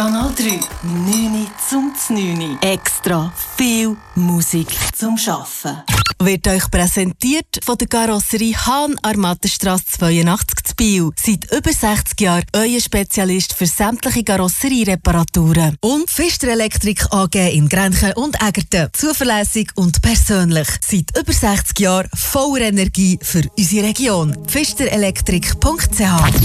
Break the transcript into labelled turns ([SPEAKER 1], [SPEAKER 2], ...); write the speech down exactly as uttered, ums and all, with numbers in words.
[SPEAKER 1] Kanal drei, neun zum neun. Extra viel Musik zum Arbeiten.
[SPEAKER 2] Wird euch präsentiert von der Karosserie Hahn an der Mattenstrasse zweiundachtzig zu Biel. Seit über sechzig Jahren euer Spezialist für sämtliche Karosseriereparaturen. Und Pfister Elektrik A G in Grenchen und Egerten. Zuverlässig und persönlich. Seit über sechzig Jahren voller Energie für unsere Region. pfister elektrik punkt c h